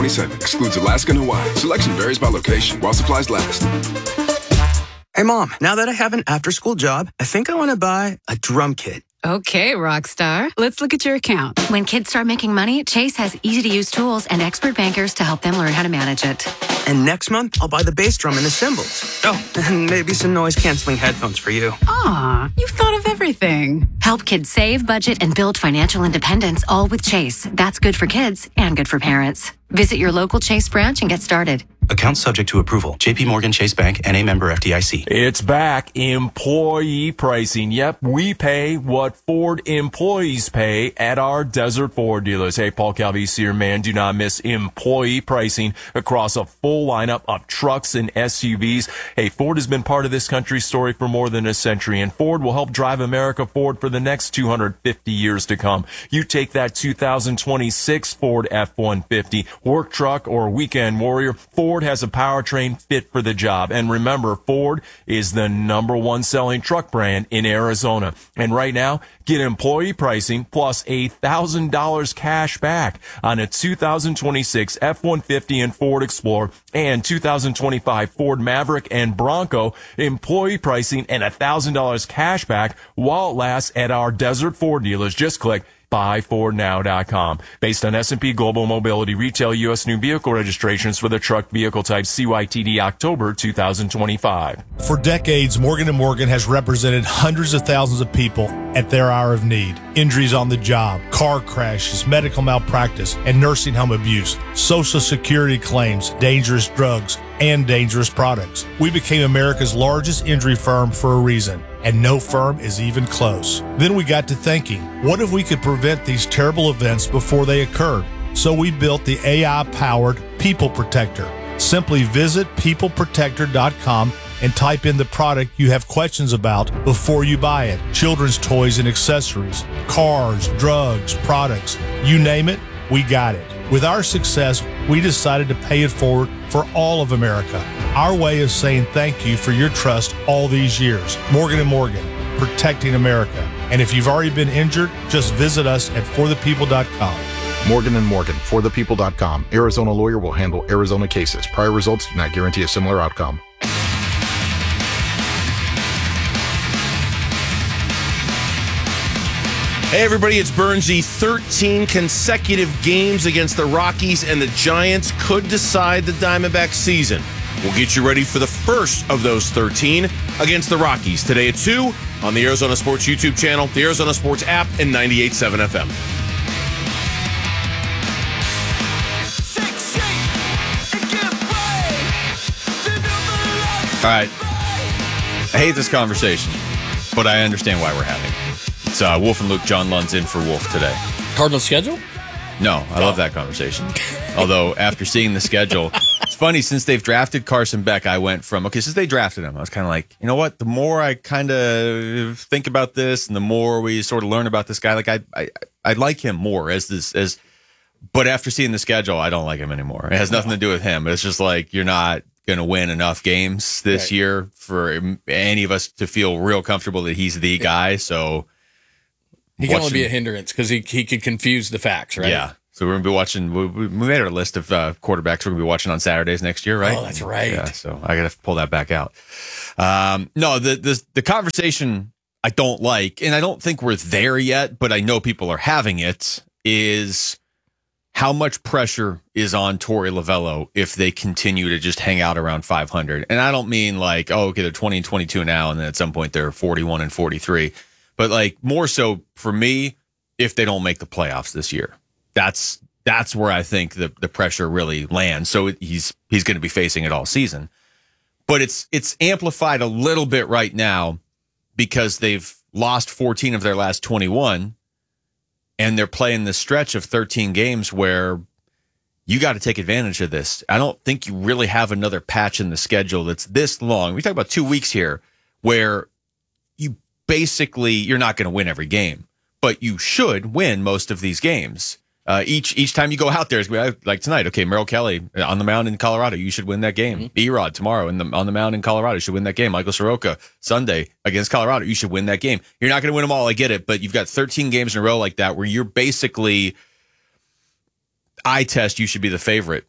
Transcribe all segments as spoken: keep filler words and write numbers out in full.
twenty-seven. Excludes Alaska and Hawaii. Selection varies by location while supplies last. Hey, Mom, now that I have an after-school job, I think I want to buy a drum kit. Okay, rock star. Let's look at your account. When kids start making money, Chase has easy-to-use tools and expert bankers to help them learn how to manage it. And next month, I'll buy the bass drum and the cymbals. Oh, and maybe some noise-canceling headphones for you. Aw, you've thought of everything. Help kids save, budget, and build financial independence, all with Chase. That's good for kids and good for parents. Visit your local Chase branch and get started. Account subject to approval. J P Morgan Chase Bank, N A member F D I C. It's back. Employee pricing. Yep, we pay what Ford employees pay at our Desert Ford dealers. Hey, Paul Calvisi here, man. Do not miss employee pricing across a full lineup of trucks and S U Vs. Hey, Ford has been part of this country's story for more than a century, and Ford will help drive America forward for the next two hundred fifty years to come. You take that two thousand twenty-six Ford F one fifty, work truck, or weekend warrior, Ford has a powertrain fit for the job. And remember, Ford is the number one selling truck brand in Arizona. And right now, get employee pricing plus a one thousand dollars cash back on a two thousand twenty-six F one fifty and Ford Explorer and two thousand twenty-five Ford Maverick and Bronco. Employee pricing and one thousand dollars cash back while it lasts at our Desert Ford dealers. Just click buy ford now dot com. Based on S and P Global Mobility Retail U S new vehicle registrations for the truck vehicle type C Y T D October two thousand twenty-five. For decades, Morgan and Morgan has represented hundreds of thousands of people at their hour of need. Injuries on the job, car crashes, medical malpractice, and nursing home abuse, Social Security claims, dangerous drugs, and dangerous products. We became America's largest injury firm for a reason, and no firm is even close. Then we got to thinking, what if we could prevent these terrible events before they occurred? So we built the A I-powered People Protector. Simply visit people protector dot com and type in the product you have questions about before you buy it. Children's toys and accessories, cars, drugs, products, you name it, we got it. With our success, we decided to pay it forward for all of America. Our way of saying thank you for your trust all these years. Morgan and Morgan, protecting America. And if you've already been injured, just visit us at for the people dot com. Morgan and Morgan, for the people dot com. Arizona lawyer will handle Arizona cases. Prior results do not guarantee a similar outcome. Hey everybody, it's Bernsey. thirteen consecutive games against the Rockies and the Giants could decide the Diamondbacks season. We'll get you ready for the first of those thirteen against the Rockies today at two on the Arizona Sports YouTube channel, the Arizona Sports app, and ninety-eight point seven F M. All right. I hate this conversation, but I understand why we're having it. It's uh, Wolf and Luke. John Lund's in for Wolf today. Cardinals schedule? No, I love that conversation. Although, after seeing the schedule, it's funny, since they've drafted Carson Beck, I went from, okay, since they drafted him, I was kind of like, you know what? The more I kind of think about this and the more we sort of learn about this guy, like I I, I like him more as this, as, but after seeing the schedule, I don't like him anymore. It has nothing to do with him. It's just like, you're not going to win enough games this right. year for any of us to feel real comfortable that he's the guy. So he can only be a hindrance because he he could confuse the facts, right? Yeah. So we're going to be watching. We, we made our list of uh, quarterbacks we're going to be watching on Saturdays next year, right? Oh, that's right. Yeah. So I got to pull that back out. Um, no, the, the the conversation I don't like, and I don't think we're there yet, but I know people are having it, is how much pressure is on Torey Lovello if they continue to just hang out around five hundred. And I don't mean like, oh, okay, they're twenty and twenty-two now, and then at some point they're forty-one and forty-three. But like more so for me, if they don't make the playoffs this year, that's that's where I think the, the pressure really lands. So he's he's going to be facing it all season. But it's it's amplified a little bit right now because they've lost fourteen of their last twenty-one, and they're playing this stretch of thirteen games where you got to take advantage of this. I don't think you really have another patch in the schedule that's this long. We talk about two weeks here where you basically, you're not going to win every game, but you should win most of these games. Uh, each each time you go out there, like tonight, okay, Merrill Kelly on the mound in Colorado, you should win that game. Mm-hmm. E-Rod tomorrow in the, on the mound in Colorado, you should win that game. Michael Soroka Sunday against Colorado, you should win that game. You're not going to win them all, I get it, but you've got thirteen games in a row like that where you're basically, eye test, you should be the favorite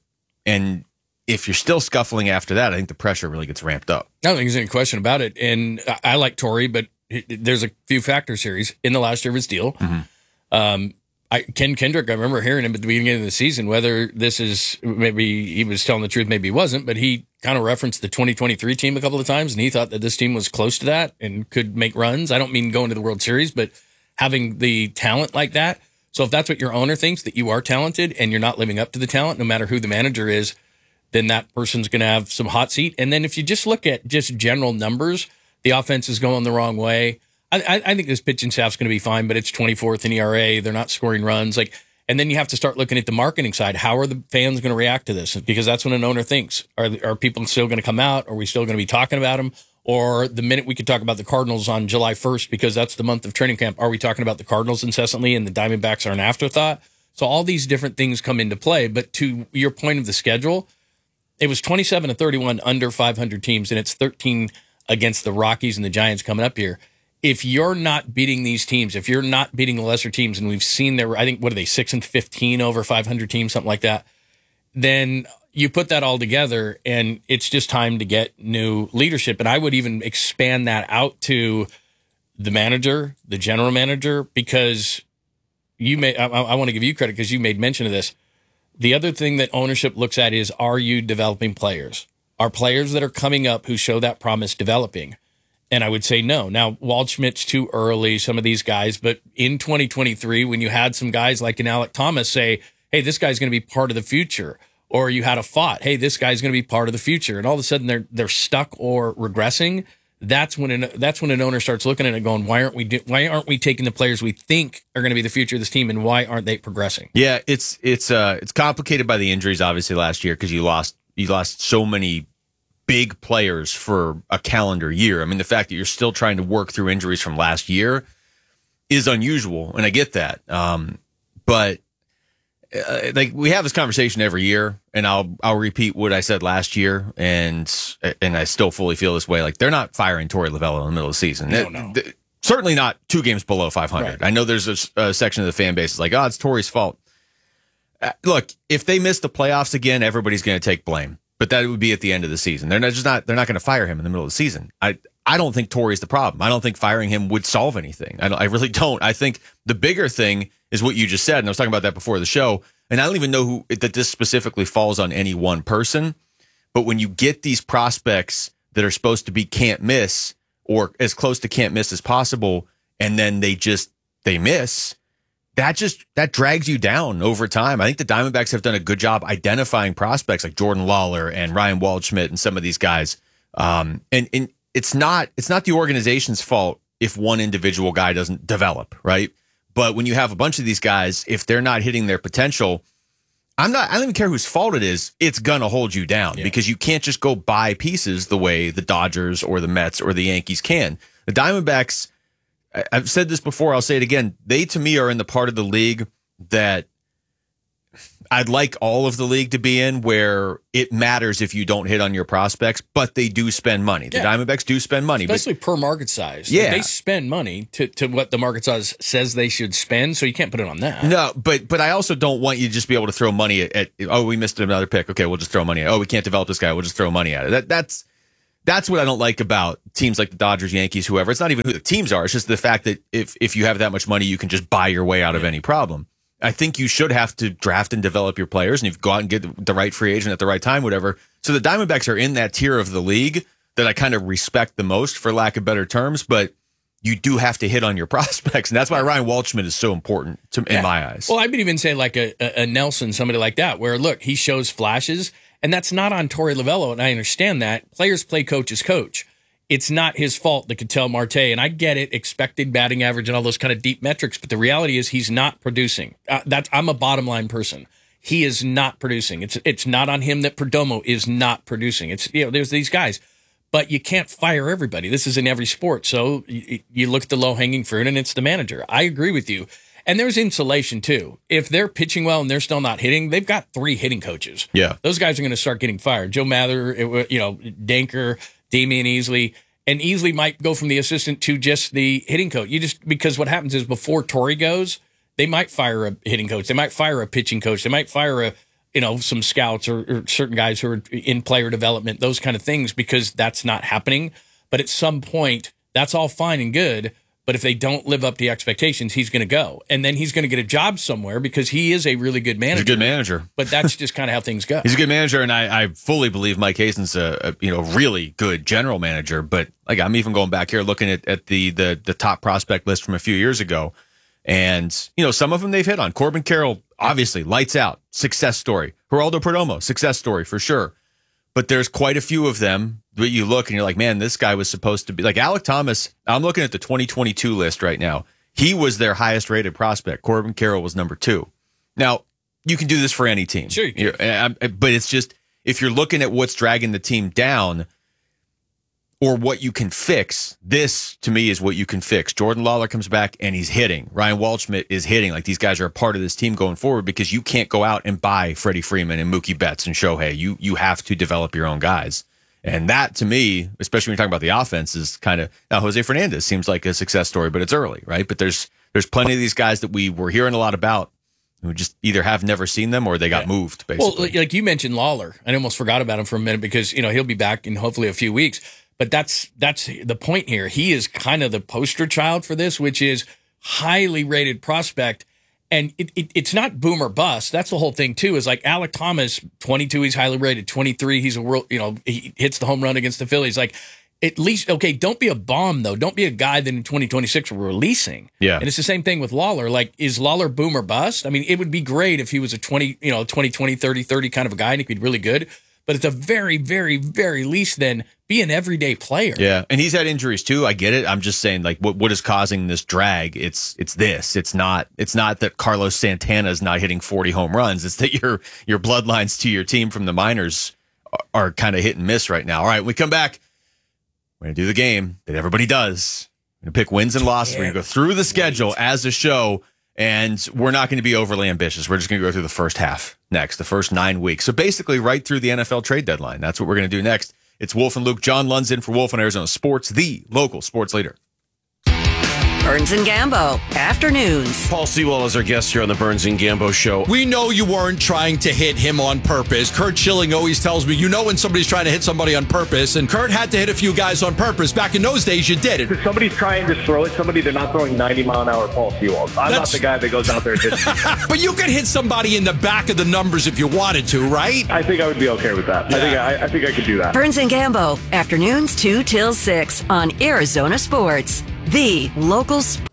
And if you're still scuffling after that, I think the pressure really gets ramped up. I don't think there's any question about it. And I, I like Torrey, but it, it, there's a few factors here. He's in the last year of his deal. Mm-hmm. Um, I, Ken Kendrick, I remember hearing him at the beginning of the season, whether this is maybe he was telling the truth, maybe he wasn't, but he kind of referenced the twenty twenty-three team a couple of times, and he thought that this team was close to that and could make runs. I don't mean going to the World Series, but having the talent like that. So if that's what your owner thinks, that you are talented and you're not living up to the talent, no matter who the manager is, then that person's going to have some hot seat. And then if you just look at just general numbers, the offense is going the wrong way. I, I think this pitching staff's going to be fine, but it's twenty-fourth in E R A. They're not scoring runs. Like, and then you have to start looking at the marketing side. How are the fans going to react to this? Because that's when an owner thinks, are, are people still going to come out? Are we still going to be talking about them? Or the minute we could talk about the Cardinals on July first, because that's the month of training camp, are we talking about the Cardinals incessantly and the Diamondbacks are an afterthought? So all these different things come into play. But to your point of the schedule, it was twenty-seven to thirty-one under five hundred teams, and it's thirteen against the Rockies and the Giants coming up here. If you're not beating these teams, if you're not beating the lesser teams, and we've seen their, I think, what are they, six and fifteen over five hundred teams, something like that, then you put that all together, and it's just time to get new leadership. And I would even expand that out to the manager, the general manager, because you may, I, I want to give you credit because you made mention of this. The other thing that ownership looks at is, are you developing players? Are players that are coming up who show that promise developing? And I would say no. Now, Waldschmidt's too early, some of these guys, but in twenty twenty-three, when you had some guys like an Alec Thomas say, hey, this guy's going to be part of the future, or you had a Fott, hey, this guy's going to be part of the future, and all of a sudden they're they're stuck or regressing, that's when an, that's when an owner starts looking at it going, why aren't we do, why aren't we taking the players we think are going to be the future of this team, and why aren't they progressing? Yeah, it's it's uh it's complicated by the injuries, obviously, last year, because you lost you lost so many big players for a calendar year. I mean, the fact that you're still trying to work through injuries from last year is unusual, and I get that. Um, but uh, like we have this conversation every year, and I'll I'll repeat what I said last year, and and I still fully feel this way. Like, they're not firing Torey Lovullo in the middle of the season. No, no. Th- certainly not two games below five hundred. Right. I know there's a, a section of the fan base that's like, oh, it's Torey's fault. Uh, look, if they miss the playoffs again, everybody's going to take blame. But that would be at the end of the season. They're not just not. They're not going to fire him in the middle of the season. I I don't think Torey's the problem. I don't think firing him would solve anything. I don't, I really don't. I think the bigger thing is what you just said, and I was talking about that before the show. And I don't even know who that this specifically falls on any one person. But when you get these prospects that are supposed to be can't miss, or as close to can't miss as possible, and then they just they miss. That just that drags you down over time. I think the Diamondbacks have done a good job identifying prospects like Jordan Lawler and Ryan Waldschmidt and some of these guys. Um, and and it's not it's not the organization's fault if one individual guy doesn't develop, right? But when you have a bunch of these guys, if they're not hitting their potential, I'm not. I don't even care whose fault it is. It's gonna hold you down yeah. because you can't just go buy pieces the way the Dodgers or the Mets or the Yankees can. The Diamondbacks. I've said this before, I'll say it again. They, to me, are in the part of the league that I'd like all of the league to be in, where it matters if you don't hit on your prospects, but they do spend money. The yeah. Diamondbacks do spend money. Especially but, per market size. Yeah. Like, they spend money to, to what the market size says they should spend, so you can't put it on that. No, but but I also don't want you to just be able to throw money at, at oh, we missed another pick. Okay, we'll just throw money at it. Oh, we can't develop this guy. We'll just throw money at it. That That's... That's what I don't like about teams like the Dodgers, Yankees, whoever. It's not even who the teams are. It's just the fact that if if you have that much money, you can just buy your way out of any problem. I think you should have to draft and develop your players, and you've go out and get the right free agent at the right time, whatever. So the Diamondbacks are in that tier of the league that I kind of respect the most, for lack of better terms, but you do have to hit on your prospects, and that's why Ryan Waldschmidt is so important to, in yeah. my eyes. Well, I would even say like a, a Nelson, somebody like that, where, look, he shows flashes, and that's not on Torey Lovullo, and I understand that. Players play coaches coach. It's not his fault, the Ketel Marte, and I get it, expected batting average and all those kind of deep metrics, but the reality is he's not producing. Uh, that's, I'm a bottom line person. He is not producing. It's it's not on him that Perdomo is not producing. It's, you know, there's these guys, but you can't fire everybody. This is in every sport. So you, you look at the low hanging fruit, and it's the manager. I agree with you. And there's insulation too. If they're pitching well and they're still not hitting, they've got three hitting coaches. Yeah, those guys are going to start getting fired. Joe Mather, you know, Danker, Damian Easley. And Easley might go from the assistant to just the hitting coach. You just, because what happens is before Torey goes, they might fire a hitting coach. They might fire a pitching coach. They might fire a, you know, some scouts or, or certain guys who are in player development, those kind of things, because that's not happening. But at some point, that's all fine and good. But if they don't live up to the expectations, he's going to go. And then he's going to get a job somewhere because he is a really good manager. He's a good manager. But that's just kind of how things go. He's a good manager, and I, I fully believe Mike Hazen's a, a you know really good general manager. But like I'm even going back here looking at, at the, the the top prospect list from a few years ago. And, you know, some of them they've hit on. Corbin Carroll, obviously, lights out, success story. Geraldo Perdomo, success story for sure. But there's quite a few of them that you look and you're like, man, this guy was supposed to be like Alec Thomas. I'm looking at the twenty twenty-two list right now. He was their highest rated prospect. Corbin Carroll was number two. Now, you can do this for any team. Sure. You can. But it's just, if you're looking at what's dragging the team down or what you can fix, this to me is what you can fix. Jordan Lawler comes back and he's hitting. Ryan Waldschmidt is hitting. Like, these guys are a part of this team going forward because you can't go out and buy Freddie Freeman and Mookie Betts and Shohei. You you have to develop your own guys. And that, to me, especially when you're talking about the offense, is kind of, now Jose Fernandez seems like a success story, but it's early, right? But there's there's plenty of these guys that we were hearing a lot about who just either have never seen them or they got yeah. moved, basically. Well, like you mentioned Lawler. I almost forgot about him for a minute because, you know, he'll be back in hopefully a few weeks. But that's that's the point here. He is kind of the poster child for this, which is highly rated prospect. And it, it, it's not boom or bust. That's the whole thing, too, is like Alec Thomas, twenty-two, he's highly rated. twenty-three, he's a world, you know, he hits the home run against the Phillies. Like, at least, okay, don't be a bomb, though. Don't be a guy that in twenty twenty-six we're releasing. Yeah. And it's the same thing with Lawler. Like, is Lawler boom or bust? I mean, it would be great if he was a twenty, you know, twenty, twenty, thirty, thirty kind of a guy and he could be really good. But at the very, very, very least, then be an everyday player. Yeah, and he's had injuries too. I get it. I'm just saying, like, what what is causing this drag? It's it's this. It's not. It's not that Carlos Santana is not hitting forty home runs. It's that your your bloodlines to your team from the minors are, are kind of hit and miss right now. All right, when we come back, we're gonna do the game that everybody does. We're gonna pick wins and losses. We're gonna go through the schedule as a show. And we're not going to be overly ambitious. We're just going to go through the first half next, the first nine weeks. So basically right through the N F L trade deadline. That's what we're going to do next. It's Wolf and Luke. John Lund's in for Wolf on Arizona Sports, the local sports leader. Burns and Gambo, afternoons. Paul Sewell is our guest here on the Burns and Gambo show. We know you weren't trying to hit him on purpose. Kurt Schilling always tells me, you know when somebody's trying to hit somebody on purpose, and Kurt had to hit a few guys on purpose. Back in those days, you did it. If somebody's trying to throw at somebody, they're not throwing ninety mile an hour Paul Sewell. I'm That's... not the guy that goes out there and hits. But you could hit somebody in the back of the numbers if you wanted to, right? I think I would be okay with that. Yeah. I think I, I think I could do that. Burns and Gambo, afternoons two till six on Arizona Sports, the local sports.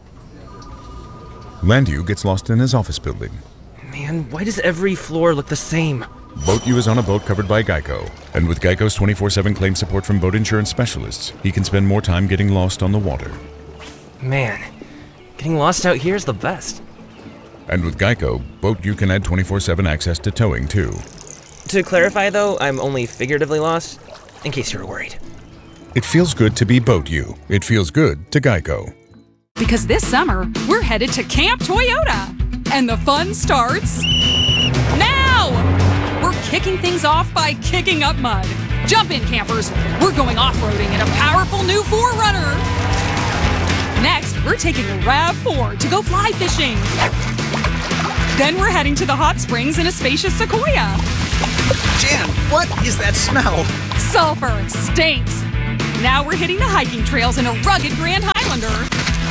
Landu gets lost in his office building. Man, why does every floor look the same? BoatU is on a boat covered by Geico. And with Geico's twenty-four seven claim support from boat insurance specialists, he can spend more time getting lost on the water. Man, getting lost out here is the best. And with Geico, BoatU can add twenty-four seven access to towing, too. To clarify, though, I'm only figuratively lost, in case you were worried. It feels good to be BoatU. It feels good to Geico. Because this summer, we're headed to Camp Toyota. And the fun starts now! We're kicking things off by kicking up mud. Jump in, campers. We're going off-roading in a powerful new four runner. Next, we're taking a RAV four to go fly fishing. Then we're heading to the hot springs in a spacious Sequoia. Jan, what is that smell? Sulfur stinks. Now we're hitting the hiking trails in a rugged Grand Highlander.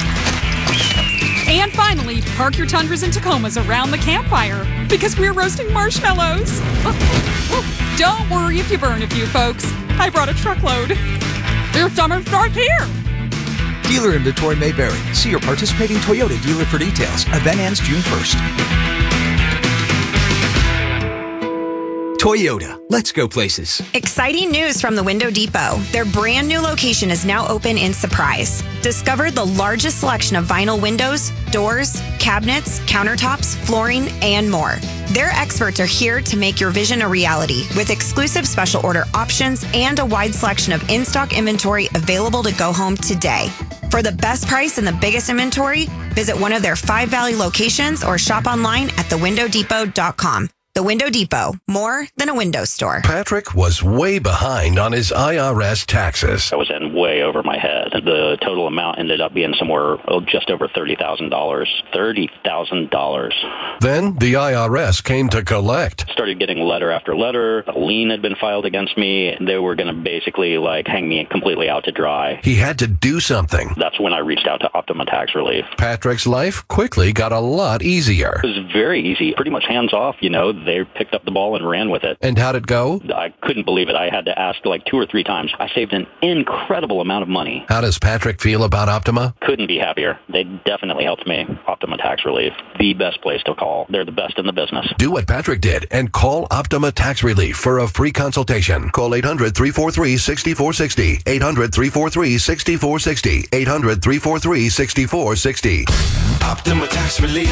And finally, park your Tundras and Tacomas around the campfire because we're roasting marshmallows. Don't worry if you burn a few, folks. I brought a truckload. Your summer starts here. Dealer inventory may vary. See your participating Toyota dealer for details. Event ends June first. Toyota, let's go places. Exciting news from the Window Depot. Their brand new location is now open in Surprise. Discover the largest selection of vinyl windows, doors, cabinets, countertops, flooring, and more. Their experts are here to make your vision a reality with exclusive special order options and a wide selection of in-stock inventory available to go home today. For the best price and the biggest inventory, visit one of their five Valley locations or shop online at the window depot dot com. The Window Depot, more than a window store. Patrick was way behind on his I R S taxes. I was in way over my head. The total amount ended up being somewhere oh, just over thirty thousand dollars. thirty thousand dollars. Then the I R S came to collect. Started getting letter after letter. A lien had been filed against me. They were going to basically like hang me completely out to dry. He had to do something. That's when I reached out to Optima Tax Relief. Patrick's life quickly got a lot easier. It was very easy, pretty much hands off, you know. They picked up the ball and ran with it. And how'd it go? I couldn't believe it. I had to ask like two or three times. I saved an incredible amount of money. How does Patrick feel about Optima? Couldn't be happier. They definitely helped me. Optima Tax Relief, the best place to call. They're the best in the business. Do what Patrick did and call Optima Tax Relief for a free consultation. Call eight hundred, three four three, six four six zero. eight hundred, three four three, six four six zero. eight hundred, three four three, six four six zero. Optima Tax Relief.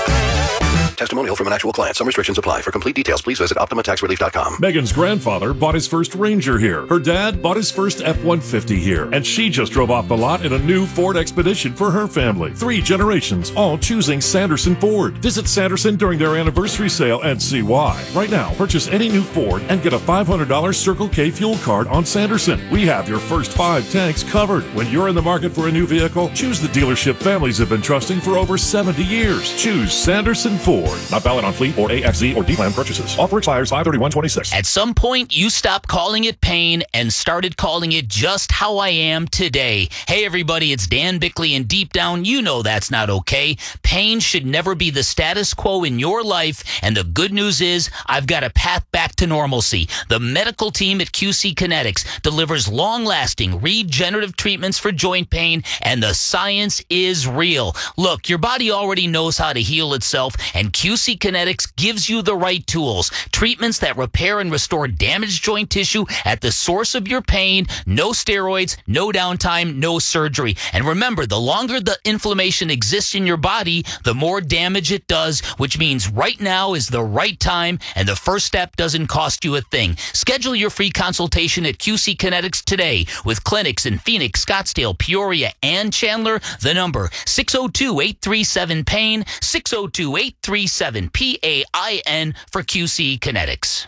Testimonial from an actual client. Some restrictions apply. For complete details, please visit optima tax relief dot com. Megan's grandfather bought his first Ranger here. Her dad bought his first F one fifty here. And she just drove off the lot in a new Ford Expedition for her family. Three generations, all choosing Sanderson Ford. Visit Sanderson during their anniversary sale and see why. Right now, purchase any new Ford and get a five hundred dollars Circle K fuel card on Sanderson. We have your first five tanks covered. When you're in the market for a new vehicle, choose the dealership families have been trusting for over seventy years. Choose Sanderson Ford. Not valid on fleet or A X Z or D-Plan purchases. Offer expires five thirty-one twenty-six. At some point, you stopped calling it pain and started calling it just how I am today. Hey, everybody, it's Dan Bickley, and deep down, you know that's not okay. Pain should never be the status quo in your life, and the good news is I've got a path back to normalcy. The medical team at Q C Kinetics delivers long-lasting regenerative treatments for joint pain, and the science is real. Look, your body already knows how to heal itself, and Q C Kinetics gives you the right tools. Treatments that repair and restore damaged joint tissue at the source of your pain. No steroids, no downtime, no surgery. And remember, the longer the inflammation exists in your body, the more damage it does, which means right now is the right time, and the first step doesn't cost you a thing. Schedule your free consultation at Q C Kinetics today with clinics in Phoenix, Scottsdale, Peoria, and Chandler. The number six oh two, eight three seven, pain, six oh two, eight three seven, P A I N for Q C Kinetics.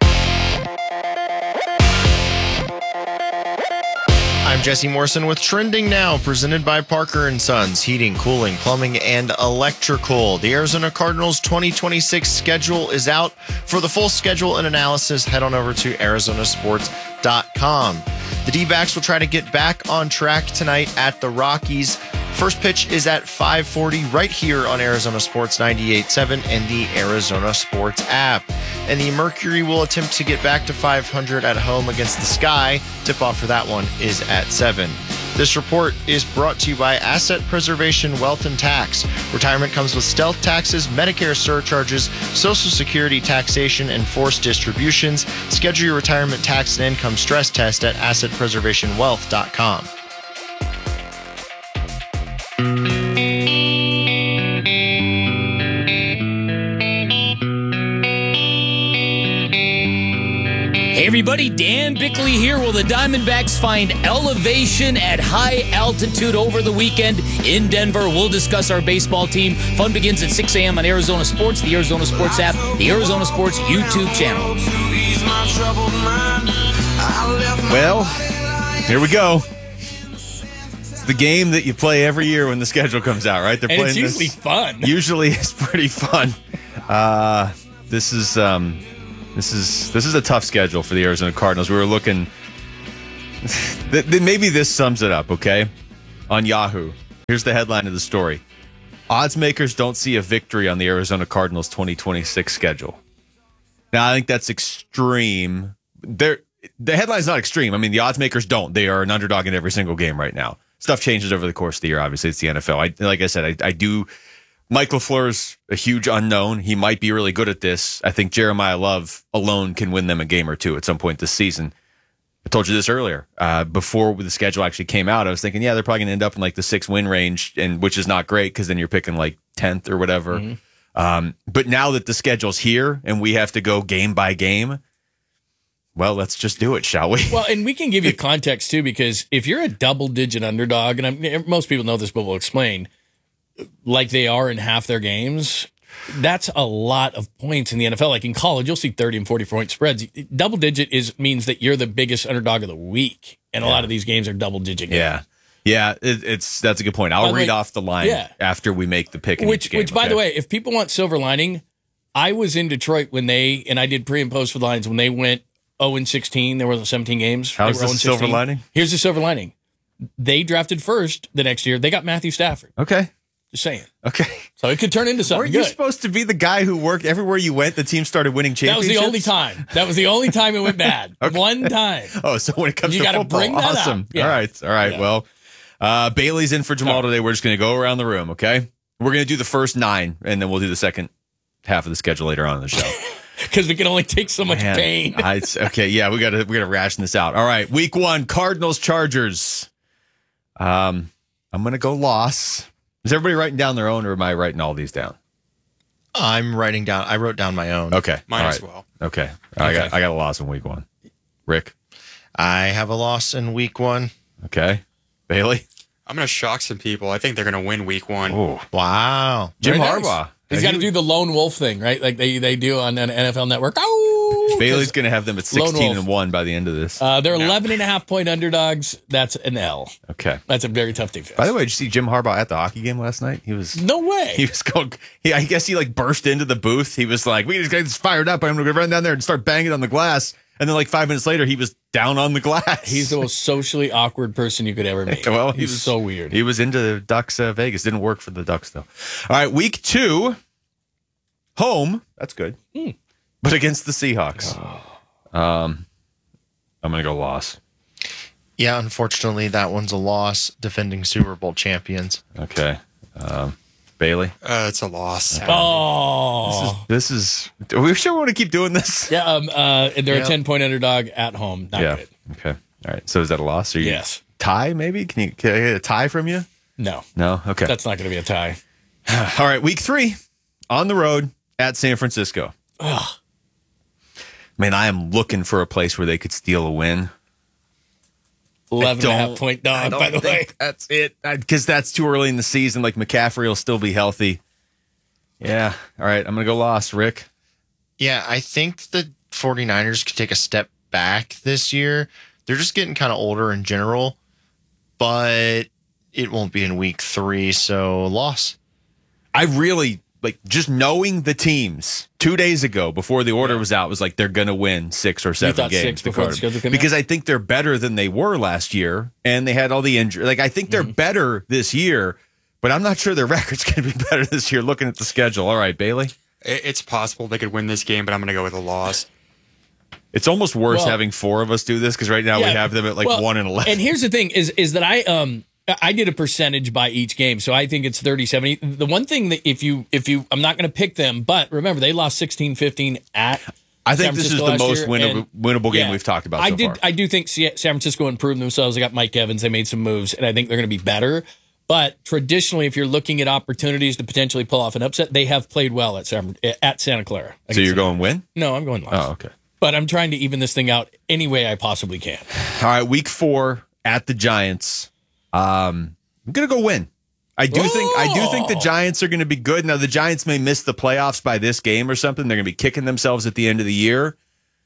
I'm Jesse Morrison with Trending Now, presented by Parker and Sons, heating, cooling, plumbing, and electrical. The Arizona Cardinals twenty twenty-six schedule is out. For the full schedule and analysis, head on over to arizona sports dot com. The D-backs will try to get back on track tonight at the Rockies. First pitch is at five forty right here on Arizona Sports ninety-eight point seven and the Arizona Sports app. And the Mercury will attempt to get back to five hundred at home against the Sky. Tip-off for that one is at seven. This report is brought to you by Asset Preservation Wealth and Tax. Retirement comes with stealth taxes, Medicare surcharges, Social Security taxation, and forced distributions. Schedule your retirement tax and income stress test at asset preservation wealth dot com. Hey everybody, Dan Bickley here. Will the Diamondbacks find elevation at high altitude over the weekend in Denver? We'll discuss our baseball team. Fun begins at six a.m. on Arizona Sports, the Arizona Sports app, the Arizona Sports YouTube channel. Well, here we go. It's the game that you play every year when the schedule comes out, right? They're and playing it's usually this. fun. Usually it's pretty fun. Uh, this is um, this is this is a tough schedule for the Arizona Cardinals. We were looking. Maybe this sums it up, okay? On Yahoo, here's the headline of the story: odds makers don't see a victory on the Arizona Cardinals twenty twenty-six schedule. Now, I think that's extreme. They're, the headline's not extreme. I mean, the odds makers don't. They are an underdog in every single game right now. Stuff changes over the course of the year. Obviously, it's the N F L. I, like I said, I, I do. Mike LaFleur's a huge unknown. He might be really good at this. I think Jeremiah Love alone can win them a game or two at some point this season. I told you this earlier. Uh, before the schedule actually came out, I was thinking, yeah, they're probably going to end up in like the six win range, and which is not great because then you're picking like tenth or whatever. Mm-hmm. Um, but now that the schedule's here and we have to go game by game, well, let's just do it, shall we? Well, and we can give you context too, because if you're a double-digit underdog, and I'm, most people know this, but we'll explain, like they are in half their games, That's a lot of points in the N F L. Like in college, you'll see thirty and forty point spreads. Double digit is means that you're the biggest underdog of the week, and a lot of these games are double digit games. Yeah. Yeah, it, it's that's a good point. I'll By the read way, off the line yeah. after we make the pick in Which, each game. which, by okay? the way, if people want silver lining, I was in Detroit when they, and I did pre and post for the Lions, when they went oh and sixteen. There wasn't seventeen games. How's They were the oh and silver sixteen. lining? Here's the silver lining. They drafted first the next year. They got Matthew Stafford. Okay. Just saying. Okay. So it could turn into something Weren't you good. supposed to be the guy who worked everywhere you went? The team started winning That was championships. the only time. That was the only time it went bad. Okay. One time. Oh, so when it comes You to gotta football, bring that awesome. up. Yeah. All right, all right. Yeah. Well, uh, Bailey's in for Jamal today. We're just going to go around the room. Okay, we're going to do the first nine, and then we'll do the second half of the schedule later on in the show. Because we can only take so much Man, pain. I, it's- okay, yeah, we got to we got to ration this out. All right, week one, Cardinals Chargers. Um, I'm going to go loss. Is everybody writing down their own, or am I writing all these down? I'm writing down. I wrote down my own. Okay, Mine all as right. well. Okay, I got I got a loss in week one. Rick, I have a loss in week one. okay, Bailey. I'm going to shock some people. I think they're going to win week one. Oh, wow. Jim Very nice. Harbaugh. He's got to do the lone wolf thing, right? Like they, they do on an N F L Network. Oh, Bailey's going to have them at Lone sixteen wolf. and one by the end of this. Uh, they're eleven and a half point underdogs. That's an L. Okay. That's a very tough defense. By the way, did you see Jim Harbaugh at the hockey game last night? He was No way. he was going. He, I guess he like burst into the booth. He was like, "We just got this fired up. I'm going to run down there and start banging on the glass." And then like five minutes later, he was down on the glass. He's the most socially awkward person you could ever meet. well, he He's was so weird. He was into Ducks uh, Vegas. Didn't work for the Ducks though. All right, week two, home. That's good, Hmm. but against the Seahawks. Um, I'm going to go loss. Yeah, unfortunately, that one's a loss. Defending Super Bowl champions. Okay, um, Bailey. Uh, it's a loss. Oh, This is. Are we sure we want to keep doing this? yeah. Um, uh, they're Yep. a ten point underdog at home. Not yeah. good. Okay. All right. So is that a loss? Or you Yes. tie? Maybe can you can I get a tie from you? No, No. Okay. that's not going to be a tie. All right. Week three on the road at San Francisco. Ugh. Man, I am looking for a place where they could steal a win. eleven and a half don't- point I dog, don't by the way. think that's it. Because that's too early in the season. Like McCaffrey will still be healthy. Yeah. All right. I'm gonna go loss, Rick. Yeah, I think the 49ers could take a step back this year. They're just getting kind of older in general, but it won't be in week three, so loss. I really like just knowing the teams two days ago before the order was out was like they're gonna win six or seven thought games. six the before the Cardinals. schedule came because out? I think they're better than they were last year, and they had all the injury. Like I think they're Mm-hmm. better this year, but I'm not sure their record's gonna be better this year. Looking at the schedule, all right, Bailey. It- It's possible they could win this game, but I'm going to go with a loss. It's almost worse Well- having four of us do this because right now we Yeah, have them at like well, one and eleven. And here's the thing: is is that I um I did a percentage by each game, so I think it's thirty seventy. The one thing that if you if you I'm not going to pick them, but remember they lost sixteen fifteen at. I think San this is Francisco the last most year, winnable, and- winnable game yeah, we've talked about I so did. far. I do think San Francisco improved themselves. They got Mike Evans. They made some moves, and I think they're going to be better. But traditionally, if you're looking at opportunities to potentially pull off an upset, they have played well at San, at Santa Clara. So you're going win? No, I'm going loss. Oh, okay. But I'm trying to even this thing out any way I possibly can. All right, week four at the Giants. Um, I'm gonna go win. I do think I do think the Giants are going to be good. Now the Giants may miss the playoffs by this game or something. They're going to be kicking themselves at the end of the year.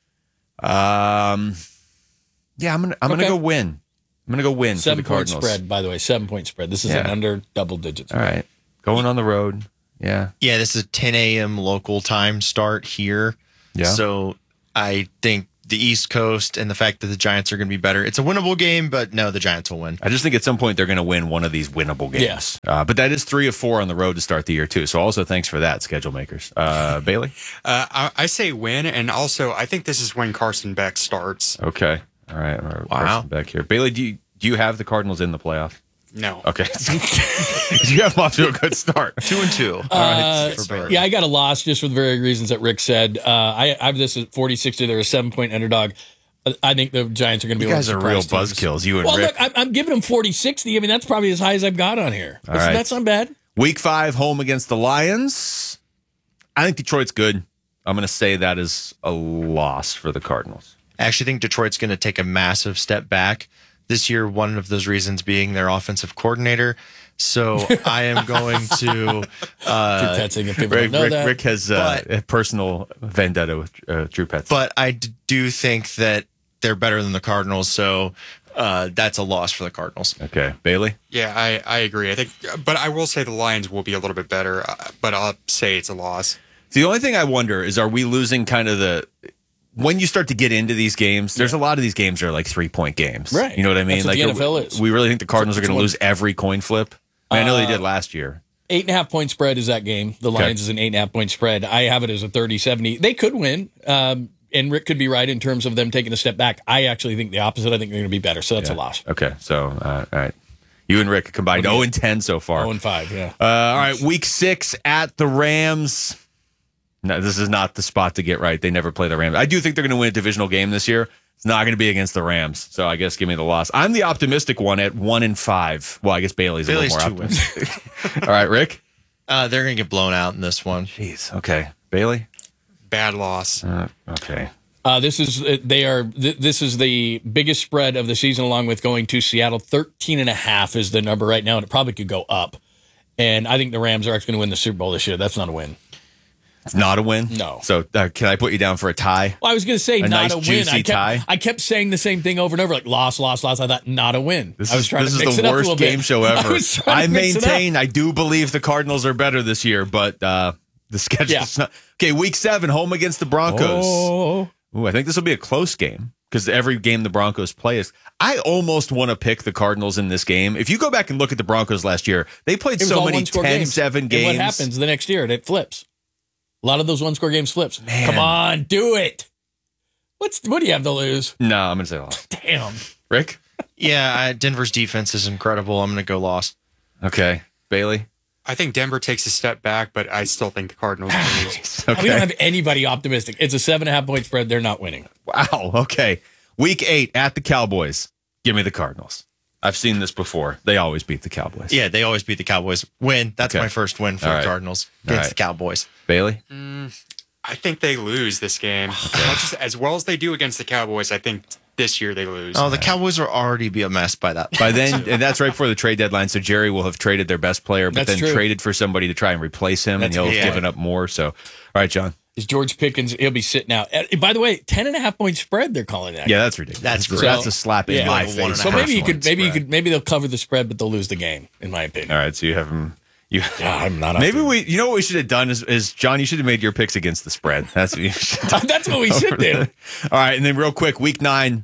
Um, yeah, I'm gonna I'm Okay. gonna go win. I'm gonna go win Seven for the point Cardinals. spread, by the way. Seven point spread. This is Yeah. an under double digits. All right, going on the road. Yeah, Yeah, this is a ten a.m. local time start here. Yeah. So I think the East Coast and the fact that the Giants are going to be better. It's a winnable game, but no, the Giants will win. I just think at some point they're going to win one of these winnable games. Yes. Uh, but that is three of four on the road to start the year too. So also thanks for that, schedule makers. Uh, Bailey. Uh, I, I say win, and also I think this is when Carson Beck starts. Okay. All right. All right. Wow. Carson back here. Bailey, do you do you have the Cardinals in the playoff? No. Okay. You have them off to a good start. Two and two. Uh, yeah, I got a loss just for the very reasons that Rick said. Uh, I, I have this at forty sixty. They're a seven point underdog. I think the Giants are going to be You one guys of are the real surprise teams. buzzkills, you and well, Rick. look, I'm, I'm giving them forty sixty. I mean, that's probably as high as I've got on here. All That's, right. that's not bad. Week five, home against the Lions. I think Detroit's good. I'm going to say that is a loss for the Cardinals. I actually think Detroit's going to take a massive step back. This year, one of those reasons being their offensive coordinator. So I am going to. Uh, Drew Petzing, if people Rick, don't know Rick, that. Rick has uh, But- a personal vendetta with uh, Drew Petzing. But I d- do think that they're better than the Cardinals, so uh, that's a loss for the Cardinals. Okay, Bailey? Yeah, I, I agree. I think, but I will say the Lions will be a little bit better, uh, but I'll say it's a loss. The only thing I wonder is, are we losing kind of the when you start to get into these games? There's a lot of these games that are like three point games, Right. You know what I mean? That's what like the N F L is. We really think the Cardinals are It's going to one- lose every coin flip. I, mean, I know they Uh, did last year. Eight and a half point spread is that game. The Lions Okay. is an eight and a half point spread. I have it as a thirty seventy. They could win. Um, and Rick could be right in terms of them taking a step back. I actually think the opposite. I think they're going to be better. So that's Yeah. a loss. Okay, so uh, all right, you and Rick combined Okay. zero and ten so far. zero and five, yeah. Uh, all right, week six at the Rams. No, this is not the spot to get right. They never play the Rams. I do think they're going to win a divisional game this year. It's not going to be against the Rams, so I guess give me the loss. I'm the optimistic one at one and five. Well, I guess Bailey's, Bailey's a two little more optimistic. All right, Rick. Uh, they're going to get blown out in this one. Jeez. Okay, Bailey. Bad loss. Uh, okay. Uh, this is uh, they are th- this is the biggest spread of the season, along with going to Seattle. thirteen and a half is the number right now, and it probably could go up. And I think the Rams are actually going to win the Super Bowl this year. That's not a win. It's not a win. No. So uh, can I put you down for a tie? Well, I was going to say A not nice, a win. juicy I kept, tie? I kept saying the same thing over and over, like loss, loss, loss. I thought not a win. This I was is, trying this to is mix the it up a worst little game bit. show ever. I, was trying I to mix it up. maintain, I do believe the Cardinals are better this year, but uh, the schedule's Yeah. not. Okay, week seven, home against the Broncos. Oh. Ooh, I think this will be a close game because every game the Broncos play is. I almost want to pick the Cardinals in this game. If you go back and look at the Broncos last year, they played It was so all many one-score ten games. seven games. And what happens the next year? It flips. A lot of those one-score games flips. Man. Come on, do it. What's what do you have to lose? No, I'm going to say loss. Damn. Rick? Yeah, I, Denver's defense is incredible. I'm going to go loss. Okay. Bailey? I think Denver takes a step back, but I still think the Cardinals lose. Okay. We don't have anybody optimistic. It's a seven and a half point spread. They're not winning. Wow. Okay. Week eight at the Cowboys. Give me the Cardinals. I've seen this before. They always beat the Cowboys. Yeah, they always beat the Cowboys. Win. That's Okay. my first win for All the right. Cardinals All against right. the Cowboys. Bailey? Mm, I think they lose this game. As much as, as well as they do against the Cowboys, I think this year they lose. Oh, the Cowboys will already be a mess by that. By then, and that's right before the trade deadline. So Jerry will have traded their best player, but That's then true. traded for somebody to try and replace him, That's and he'll a good have given point. up more. So, all right, John. Is George Pickens? He'll be sitting out. Uh, by the way, ten and a half point spread. They're calling that. Yeah, that's ridiculous. That's that's, great. that's a slap in Yeah. my One and face. a So half maybe you could, point maybe you spread. could, maybe they'll cover the spread, but they'll lose the game, in my opinion. All right, so you have him. You, Yeah, I'm not. maybe we. You know what we should have done is, is John. You should have made your picks against the spread. That's what you should have done. That's what we should do. All right, and then real quick, week nine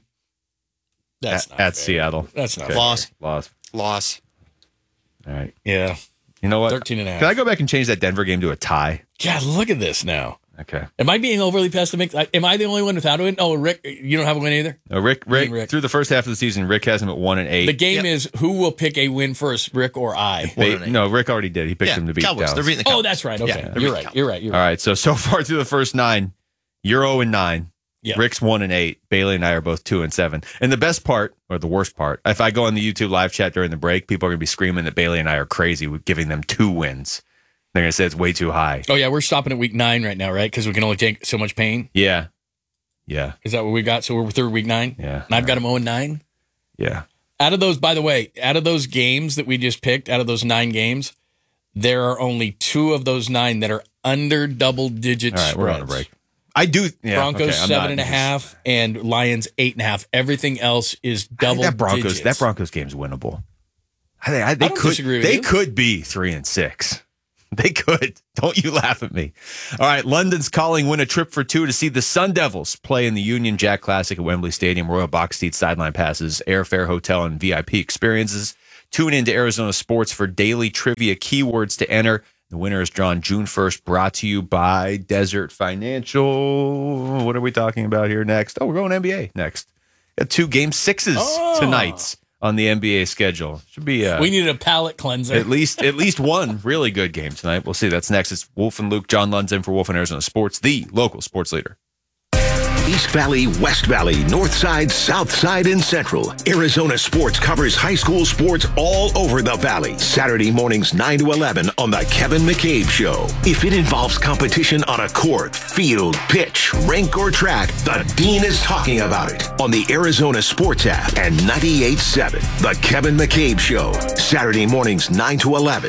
That's at, not at fair. Seattle. That's not Okay. fair. Loss. Loss. Loss. All right. Yeah, You know what? thirteen and a half. Can I go back and change that Denver game to a tie? God, look at this now. Okay. Am I being overly pessimistic? Am I the only one without a win? Oh, Rick, you don't have a win either. Uh, Rick, Rick, Rick. through the first half of the season, Rick has him at one and eight. The game is who will pick a win first, Rick or I? One and Ba- eight. no, Rick already did. He picked Yeah, him to beat Cowboys. Dallas. They're beating the Cowboys. Oh, that's right. Okay, Yeah, they're you're beating right. the You're right. You're All right. right. So so far through the first nine, you're zero and nine. Yeah. Rick's one and eight. Bailey and I are both two and seven. And the best part, or the worst part, if I go on the YouTube live chat during the break, people are going to be screaming that Bailey and I are crazy with giving them two wins. They're going to say it's way too high. Oh yeah, we're stopping at week nine right now, right? Because we can only take so much pain. Yeah. Yeah. Is that what we got? So we're through week nine. Yeah. And I've got them zero and nine. Yeah. Out of those, by the way, out of those games that we just picked, out of those nine games, there are only two of those nine that are under double digit All right. spreads. We're on a break. I do. Yeah, Broncos okay, I'm seven not- and a half and Lions eight and a half. Everything else is I think double that Broncos, digits. that Broncos game's winnable. I think I, they I don't could. disagree with They you. could be three and six. They could. Don't you laugh at me. All right, London's calling win a trip for two to see the Sun Devils play in the Union Jack Classic at Wembley Stadium. Royal box seats, sideline passes, airfare, hotel, and V I P experiences. Tune into Arizona Sports for daily trivia keywords to enter. The winner is drawn June first, brought to you by Desert Financial. What are we talking about here next? Oh, we're going N B A next. Got two game sixes Oh. tonight on the N B A schedule. Should be uh, We needed a palate cleanser. at least at least one really good game tonight. We'll see. That's next. It's Wolf and Luke. John Lund's in for Wolf and Arizona Sports, the local sports leader. East Valley, West Valley, North Side, South Side, and Central. Arizona Sports covers high school sports all over the Valley. Saturday mornings nine to eleven on The Kevin McCabe Show. If it involves competition on a court, field, pitch, rink, or track, the Dean is talking about it on the Arizona Sports app and ninety-eight point seven. The Kevin McCabe Show. Saturday mornings nine to eleven.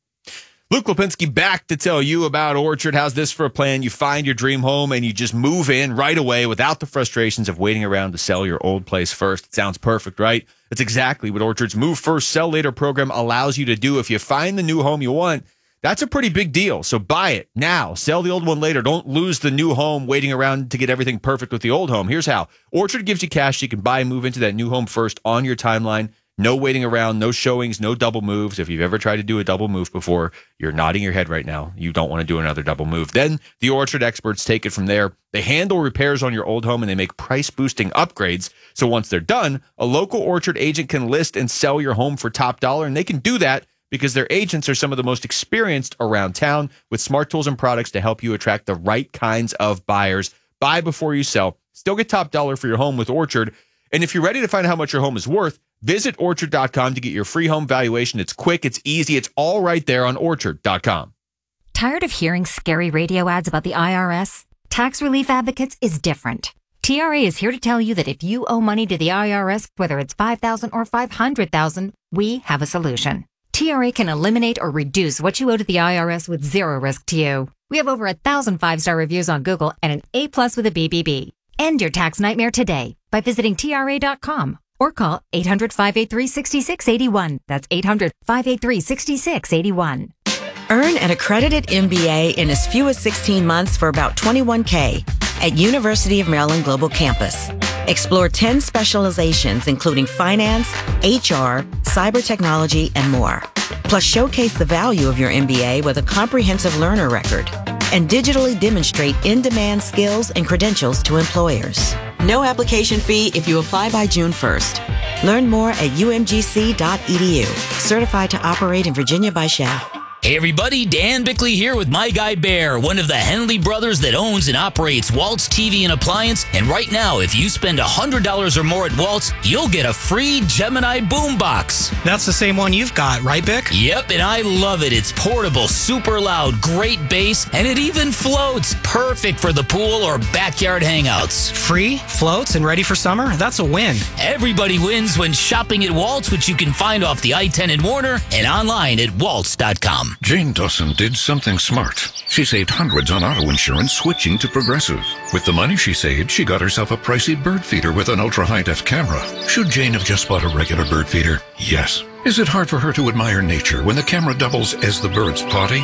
Luke Lipinski back to tell you about Orchard. How's this for a plan? You find your dream home and you just move in right away without the frustrations of waiting around to sell your old place first. It sounds perfect, right? That's exactly what Orchard's Move First, Sell Later program allows you to do. If you find the new home you want, that's a pretty big deal. So buy it now. Sell the old one later. Don't lose the new home waiting around to get everything perfect with the old home. Here's how. Orchard gives you cash so you can buy and move into that new home first on your timeline. No waiting around, no showings, no double moves. If you've ever tried to do a double move before, you're nodding your head right now. You don't want to do another double move. Then the Orchard experts take it from there. They handle repairs on your old home and they make price-boosting upgrades. So once they're done, a local Orchard agent can list and sell your home for top dollar, and they can do that because their agents are some of the most experienced around town with smart tools and products to help you attract the right kinds of buyers. Buy before you sell. Still get top dollar for your home with Orchard. And if you're ready to find out how much your home is worth, visit orchard dot com to get your free home valuation. It's quick, it's easy, it's all right there on orchard dot com. Tired of hearing scary radio ads about the I R S? Tax Relief Advocates is different. T R A is here to tell you that if you owe money to the I R S, whether it's five thousand dollars or five hundred thousand dollars, we have a solution. T R A can eliminate or reduce what you owe to the I R S with zero risk to you. We have over a thousand five-star reviews on Google and an A plus with a B B B. End your tax nightmare today by visiting T R A dot com or call eight hundred, five eight three, six six eight one. That's eight hundred, five eight three, six six eight one. Earn an accredited M B A in as few as sixteen months for about twenty-one thousand dollars at University of Maryland Global Campus. Explore ten specializations including finance, H R, cyber technology, and more. Plus showcase the value of your M B A with a comprehensive learner record and digitally demonstrate in-demand skills and credentials to employers. No application fee if you apply by June first. Learn more at U M G C dot E D U. Certified to operate in Virginia by S H A F. Hey everybody, Dan Bickley here with My Guy Bear, one of the Henley brothers that owns and operates Waltz T V and Appliance. And right now, if you spend one hundred dollars or more at Waltz, you'll get a free Gemini boombox. That's the same one you've got, right, Bick? Yep, and I love it. It's portable, super loud, great bass, and it even floats. Perfect for the pool or backyard hangouts. Free, floats, and ready for summer? That's a win. Everybody wins when shopping at Waltz, which you can find off the I ten in Warner and online at waltz dot com. Jane Dawson did something smart. She saved hundreds on auto insurance switching to Progressive. With the money she saved, she got herself a pricey bird feeder with an ultra-high-def camera. Should Jane have just bought a regular bird feeder? Yes. Is it hard for her to admire nature when the camera doubles as the bird's potty?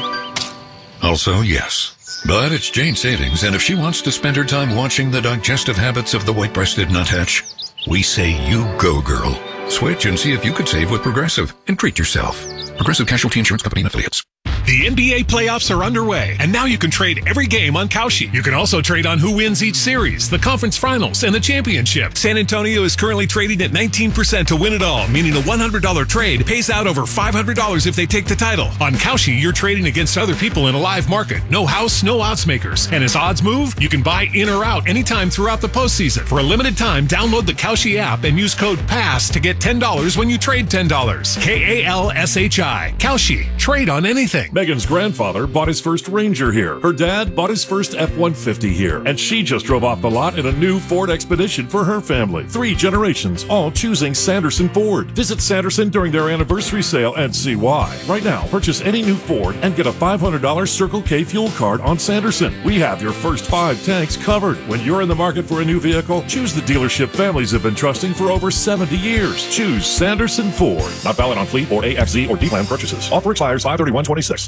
Also, yes. But it's Jane's savings, and if she wants to spend her time watching the digestive habits of the white-breasted nuthatch, we say you go, girl. Switch and see if you could save with Progressive and treat yourself. Progressive Casualty Insurance Company and Affiliates. The N B A playoffs are underway, and now you can trade every game on Kalshi. You can also trade on who wins each series, the conference finals, and the championship. San Antonio is currently trading at nineteen percent to win it all, meaning a one hundred dollars trade pays out over five hundred dollars if they take the title. On Kalshi, you're trading against other people in a live market. No house, no odds makers. And as odds move, you can buy in or out anytime throughout the postseason. For a limited time, download the Kalshi app and use code PASS to get ten dollars when you trade ten dollars. K A L S H I. Kalshi. Trade on anything. Megan's grandfather bought his first Ranger here. Her dad bought his first F one fifty here. And she just drove off the lot in a new Ford Expedition for her family. Three generations, all choosing Sanderson Ford. Visit Sanderson during their anniversary sale and see why. Right now, purchase any new Ford and get a five hundred dollars Circle K fuel card on Sanderson. We have your first five tanks covered. When you're in the market for a new vehicle, choose the dealership families have been trusting for over seventy years. Choose Sanderson Ford. Not valid on fleet or A X Z or D-Plan purchases. Offer expires five thirty-one twenty-six.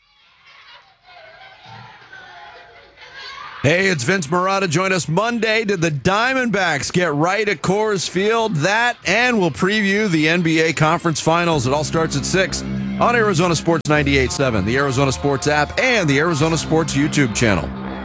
Hey, it's Vince Marotta. Join us Monday. Did the Diamondbacks get right at Coors Field? That, and we'll preview the N B A Conference Finals. It all starts at six on Arizona Sports ninety-eight point seven, the Arizona Sports app, and the Arizona Sports YouTube channel.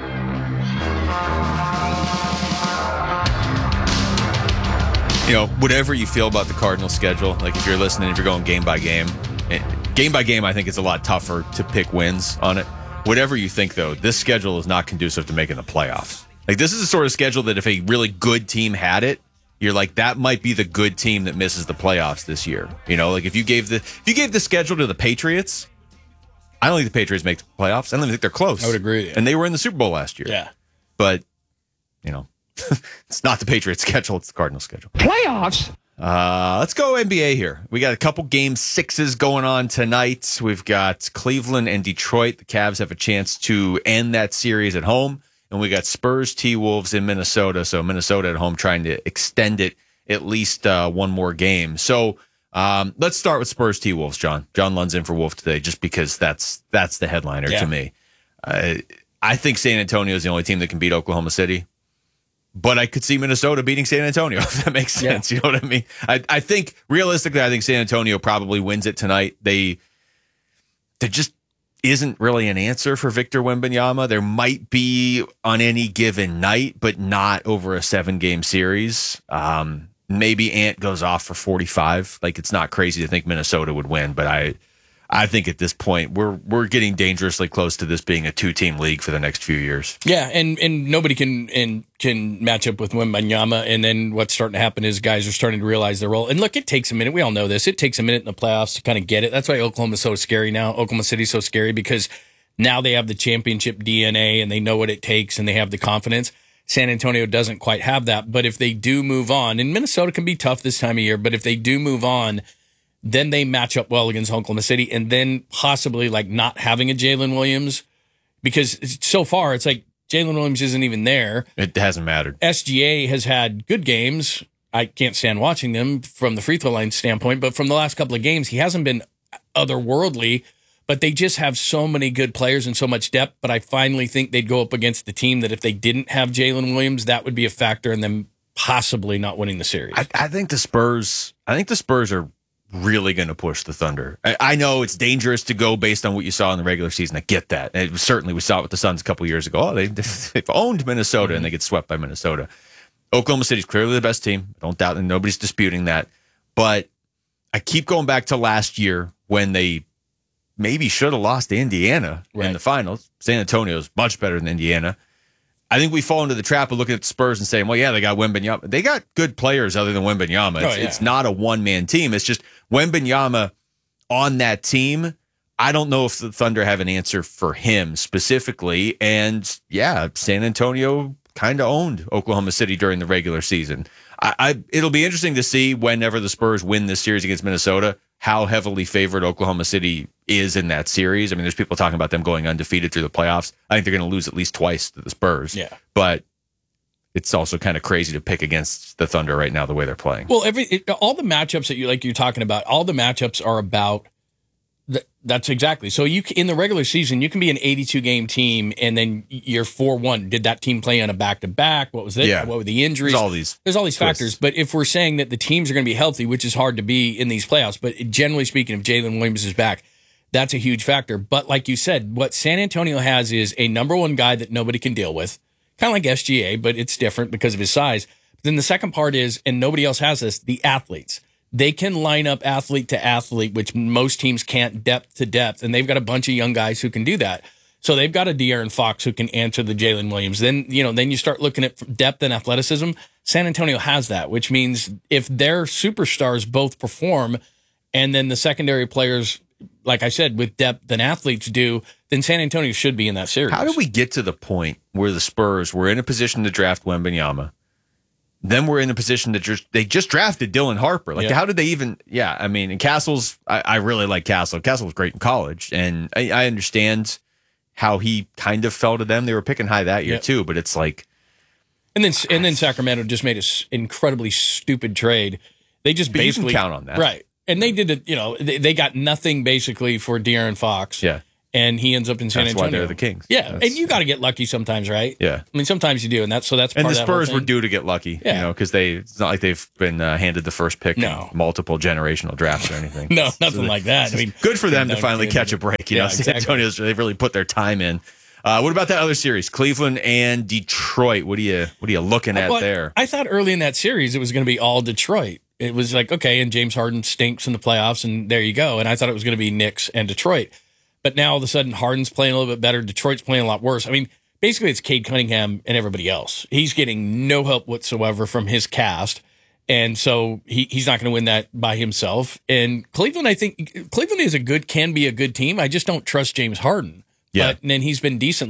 You know, whatever you feel about the Cardinals schedule, like if you're listening, if you're going game by game, game by game, I think it's a lot tougher to pick wins on it. Whatever you think, though, this schedule is not conducive to making the playoffs. Like, this is the sort of schedule that if a really good team had it, you're like, that might be the good team that misses the playoffs this year. You know, like if you gave the if you gave the schedule to the Patriots, I don't think the Patriots make the playoffs. I don't think they're close. I would agree. And they were in the Super Bowl last year. Yeah. But, you know, it's not the Patriots schedule, it's the Cardinals schedule. Playoffs? Uh, let's go N B A here. We got a couple game sixes going on tonight. We've got Cleveland and Detroit. The Cavs have a chance to end that series at home. And we got Spurs T-Wolves in Minnesota. So Minnesota at home trying to extend it at least uh, one more game. So um, let's start with Spurs T-Wolves, John. John Lund's in for Wolf today just because that's that's the headliner Yeah. to me. Uh, I think San Antonio is the only team that can beat Oklahoma City. But I could see Minnesota beating San Antonio, if that makes sense. Yeah. You know what I mean? I, I think, realistically, I think San Antonio probably wins it tonight. They, there just isn't really an answer for Victor Wembanyama. There might be on any given night, but not over a seven-game series. Um, maybe Ant goes off for forty-five. Like, it's not crazy to think Minnesota would win, but I I think at this point, we're we're getting dangerously close to this being a two-team league for the next few years. Yeah, and, and nobody can and can match up with Wembanyama. And then what's starting to happen is guys are starting to realize their role. And look, it takes a minute. We all know this. It takes a minute in the playoffs to kind of get it. That's why Oklahoma's so scary now. Oklahoma City's so scary because now they have the championship D N A and they know what it takes and they have the confidence. San Antonio doesn't quite have that. But if they do move on, and Minnesota can be tough this time of year, but if they do move on, then they match up well against Oklahoma City, and then possibly like not having a Jalen Williams, because so far it's like Jalen Williams isn't even there. It hasn't mattered. S G A has had good games. I can't stand watching them from the free throw line standpoint, but from the last couple of games, he hasn't been otherworldly, but they just have so many good players and so much depth. But I finally think they'd go up against the team that if they didn't have Jalen Williams, that would be a factor in them possibly not winning the series. I, I think the Spurs, I think the Spurs are really going to push the Thunder. I, I know it's dangerous to go based on what you saw in the regular season. I get that. And it was, certainly we saw it with the Suns a couple years ago. Oh, they, they've owned Minnesota mm-hmm. and they get swept by Minnesota. Oklahoma City's clearly the best team. Don't doubt, and nobody's disputing that. But I keep going back to last year when they maybe should have lost to Indiana right. in the finals. San Antonio's much better than Indiana. I think we fall into the trap of looking at the Spurs and saying, well, yeah, they got Wembanyama. They got good players other than Wembanyama. It's, oh, yeah. it's not a one-man team. It's just Wembanyama on that team. I don't know if the Thunder have an answer for him specifically. And, yeah, San Antonio kind of owned Oklahoma City during the regular season. I, I It'll be interesting to see whenever the Spurs win this series against Minnesota, how heavily favored Oklahoma City is in that series. I mean, there's people talking about them going undefeated through the playoffs. I think they're going to lose at least twice to the Spurs. Yeah. But it's also kind of crazy to pick against the Thunder right now, the way they're playing. Well, every it, all the matchups that you like you're talking about, all the matchups are about th- that's exactly. So you in the regular season, you can be an eighty-two game team and then you're four one. Did that team play on a back-to-back? What was it? Yeah. What were the injuries? There's all these There's all these twists. factors. But if we're saying that the teams are going to be healthy, which is hard to be in these playoffs, but generally speaking, if Jalen Williams is back, that's a huge factor. But like you said, what San Antonio has is a number one guy that nobody can deal with, kind of like S G A, but it's different because of his size. But then the second part is, and nobody else has this, the athletes. They can line up athlete to athlete, which most teams can't, depth to depth. And they've got a bunch of young guys who can do that. So they've got a De'Aaron Fox who can answer the Jalen Williams. Then, you know, then you start looking at depth and athleticism. San Antonio has that, which means if their superstars both perform and then the secondary players, like I said, with depth and athletes do, then San Antonio should be in that series. How did we get to the point where the Spurs were in a position to draft Wembanyama? Then we're in a position to just, they just drafted Dylan Harper. Like, yeah. how did they even, yeah, I mean, and Castle's, I, I really like Castle. Castle was great in college, and I, I understand how he kind of fell to them. They were picking high that year, yeah. too, but it's like. And then and then Sacramento just made an incredibly stupid trade. They just but basically. You can count on that. Right. And they did it, you know, they, they got nothing basically for De'Aaron Fox. Yeah. And he ends up in San that's Antonio. That's why they're the Kings. Yeah, that's, and you got to get lucky sometimes, right? Yeah. I mean, sometimes you do, and that's so that's part and the of that whole Spurs thing. were due to get lucky, Yeah. you know, because they it's not like they've been uh, handed the first pick No. in multiple generational drafts or anything. No, nothing So like that. I mean, good for them no, to finally no, catch no. a break. You Yeah, know, San exactly. Antonio's they've really put their time in. Uh, what about that other series, Cleveland and Detroit? What are you what are you looking at Well, there? I thought early in that series it was going to be all Detroit. It was like, okay, and James Harden stinks in the playoffs, and there you go. And I thought it was going to be Knicks and Detroit. But now all of a sudden, Harden's playing a little bit better. Detroit's playing a lot worse. I mean, basically it's Cade Cunningham and everybody else. He's getting no help whatsoever from his cast. And so he, he's not going to win that by himself. And Cleveland, I think Cleveland is a good, can be a good team. I just don't trust James Harden. Yeah. But then he's been decent